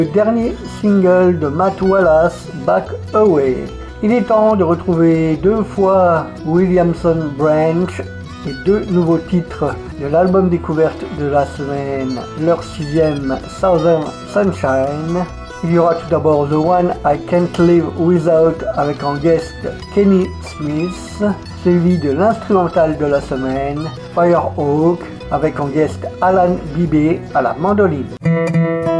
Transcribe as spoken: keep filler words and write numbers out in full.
le dernier single de Matt Wallace, Back Away. Il est temps de retrouver deux fois Williamson Branch et deux nouveaux titres de l'album découverte de la semaine, leur sixième Southern Sunshine. Il y aura tout d'abord The One I Can't Live Without avec en guest Kenny Smith, suivi de l'instrumental de la semaine, Firehawk avec en guest Alan Bibé à la mandoline.